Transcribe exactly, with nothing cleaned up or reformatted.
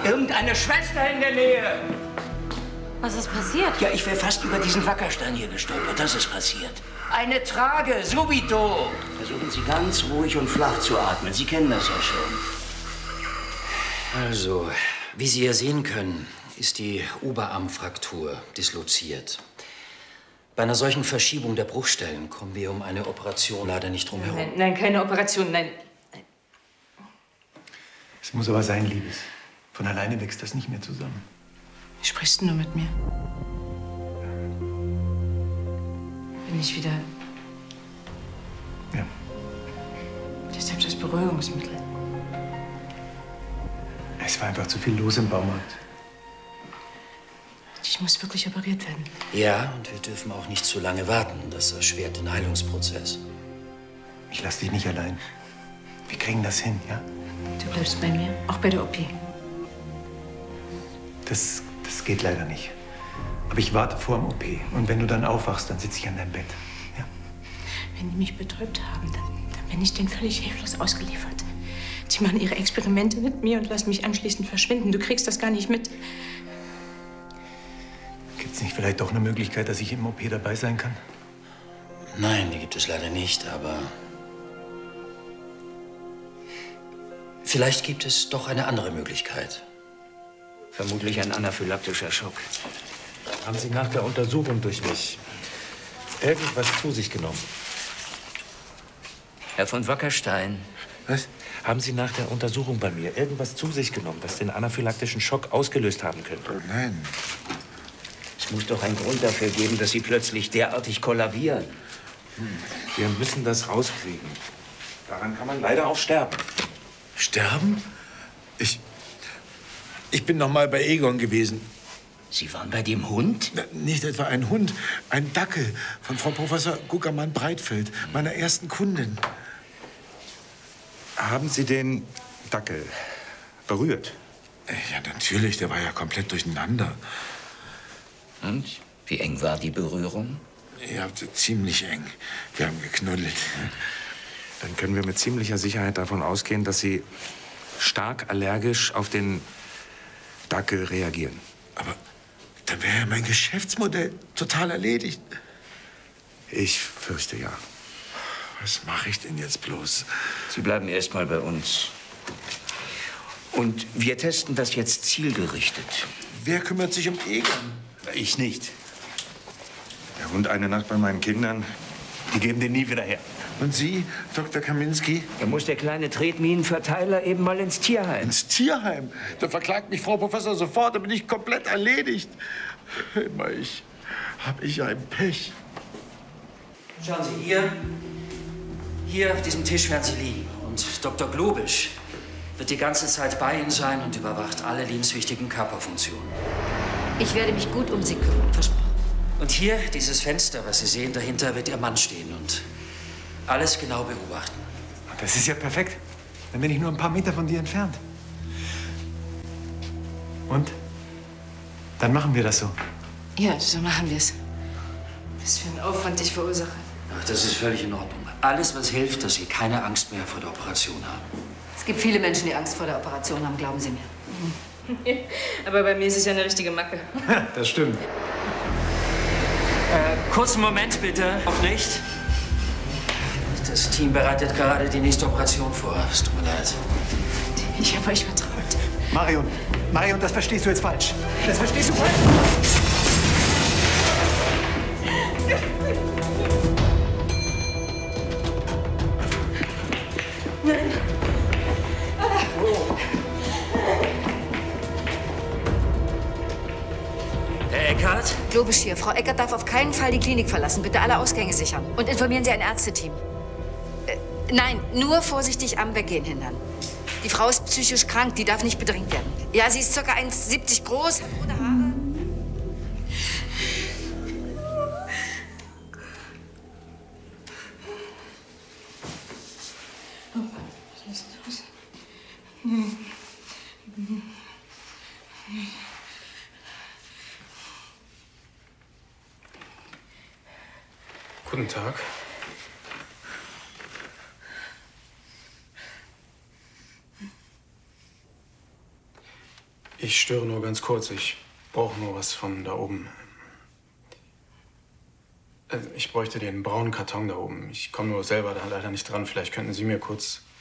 Irgendeine Schwester in der Nähe. Was ist passiert? Ja, ich wäre fast über diesen Wackerstein hier gestolpert. Das ist passiert. Eine Trage, subito. Versuchen Sie ganz ruhig und flach zu atmen. Sie kennen das ja schon. Also, wie Sie hier sehen können, ist die Oberarmfraktur disloziert. Bei einer solchen Verschiebung der Bruchstellen kommen wir um eine Operation leider nicht drum herum. Nein, nein, keine Operation, nein. Es muss aber sein, Liebes. Von alleine wächst das nicht mehr zusammen. Sprichst du nur mit mir? Bin ich wieder... Ja. Deshalb das Beruhigungsmittel. Es war einfach zu viel los im Baumarkt. Ich muss wirklich operiert werden. Ja, und wir dürfen auch nicht zu lange warten. Das erschwert den Heilungsprozess. Ich lass dich nicht allein. Wir kriegen das hin, ja? Du bleibst bei mir, auch bei der O P. Das, das geht leider nicht. Aber ich warte vor dem O P. Und wenn du dann aufwachst, dann sitze ich an deinem Bett. Ja? Wenn die mich betäubt haben, dann, dann bin ich denen völlig hilflos ausgeliefert. Die machen ihre Experimente mit mir und lassen mich anschließend verschwinden. Du kriegst das gar nicht mit. Gibt es nicht vielleicht doch eine Möglichkeit, dass ich im O P dabei sein kann? Nein, die gibt es leider nicht, aber... Vielleicht gibt es doch eine andere Möglichkeit. Vermutlich ein anaphylaktischer Schock. Haben Sie nach der Untersuchung durch mich irgendwas zu sich genommen? Herr von Wackerstein. Was? Haben Sie nach der Untersuchung bei mir irgendwas zu sich genommen, das den anaphylaktischen Schock ausgelöst haben könnte? Oh nein. Es muss doch einen Grund dafür geben, dass Sie plötzlich derartig kollabieren. Hm. Wir müssen das rauskriegen. Daran kann man leider auch sterben. Sterben? Ich... Ich bin noch mal bei Egon gewesen. Sie waren bei dem Hund? Na, nicht etwa ein Hund, ein Dackel von Frau Professor Guckermann-Breitfeld, meiner ersten Kundin. Haben Sie den Dackel berührt? Ja, natürlich. Der war ja komplett durcheinander. Und? Wie eng war die Berührung? Ja, ziemlich eng. Wir haben geknuddelt. Dann können wir mit ziemlicher Sicherheit davon ausgehen, dass Sie stark allergisch auf den Dackel reagieren. Aber dann wäre ja mein Geschäftsmodell total erledigt. Ich fürchte ja. Was mache ich denn jetzt bloß? Sie bleiben erst mal bei uns. Und wir testen das jetzt zielgerichtet. Wer kümmert sich um Egon? Ich nicht. Der Hund eine Nacht bei meinen Kindern, die geben den nie wieder her. Und Sie, Doktor Kaminski? Da muss der kleine Tretminenverteiler eben mal ins Tierheim. Ins Tierheim? Da verklagt mich Frau Professor sofort, da bin ich komplett erledigt. Immer ich, hab ich ein Pech. Schauen Sie, hier, hier auf diesem Tisch werden Sie liegen. Und Doktor Globisch wird die ganze Zeit bei Ihnen sein und überwacht alle lebenswichtigen Körperfunktionen. Ich werde mich gut um Sie kümmern, versprochen. Und hier, dieses Fenster, was Sie sehen, dahinter wird Ihr Mann stehen und alles genau beobachten. Das ist ja perfekt. Dann bin ich nur ein paar Meter von dir entfernt. Und? Dann machen wir das so. Ja, so machen wir es. Was für ein Aufwand ich verursache. Ach, das ist völlig in Ordnung. Alles, was hilft, dass Sie keine Angst mehr vor der Operation haben. Es gibt viele Menschen, die Angst vor der Operation haben, glauben Sie mir. Aber bei mir ist es ja eine richtige Macke. Das stimmt. Äh, kurzen Moment bitte. Auch nicht. Das Team bereitet gerade die nächste Operation vor. Es tut mir leid. Ich habe euch vertraut. Marion, Marion, das verstehst du jetzt falsch. Das verstehst du falsch. Nein. Herr Eckhardt? Globisch hier. Frau Eckert darf auf keinen Fall die Klinik verlassen. Bitte alle Ausgänge sichern. Und informieren Sie ein Ärzteteam. Äh, nein, nur vorsichtig am Weggehen hindern. Die Frau ist psychisch krank, die darf nicht bedrängt werden. Ja, sie ist ca. eins siebzig groß, hat rote Haare. Guten Tag. Ich störe nur ganz kurz. Ich brauche nur was von da oben. Ich bräuchte den braunen Karton da oben. Ich komme nur selber da leider nicht dran. Vielleicht könnten Sie mir kurz